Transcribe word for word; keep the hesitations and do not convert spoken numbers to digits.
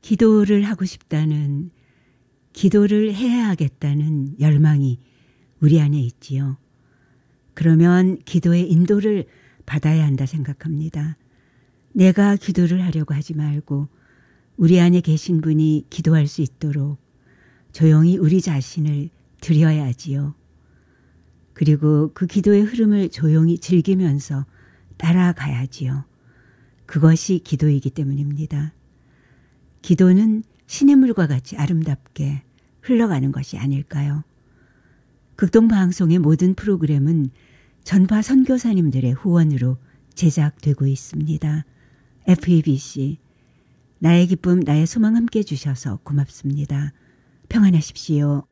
기도를 하고 싶다는, 기도를 해야 하겠다는 열망이 우리 안에 있지요. 그러면 기도의 인도를 받아야 한다 생각합니다. 내가 기도를 하려고 하지 말고 우리 안에 계신 분이 기도할 수 있도록 조용히 우리 자신을 드려야지요. 그리고 그 기도의 흐름을 조용히 즐기면서 따라가야지요. 그것이 기도이기 때문입니다. 기도는 시냇물과 같이 아름답게 흘러가는 것이 아닐까요? 극동방송의 모든 프로그램은 전파 선교사님들의 후원으로 제작되고 있습니다. 에프이비씨, 나의 기쁨 나의 소망 함께 해주셔서 고맙습니다. 평안하십시오.